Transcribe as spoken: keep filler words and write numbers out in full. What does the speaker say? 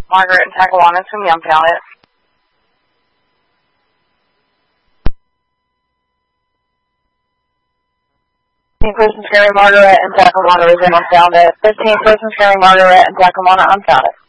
Margaret and Taclowana to me, I'm found it. fifteen person scary Margaret and Taclowana is in, I'm found it. fifteen person scary Margaret and Taclowana, I'm found it.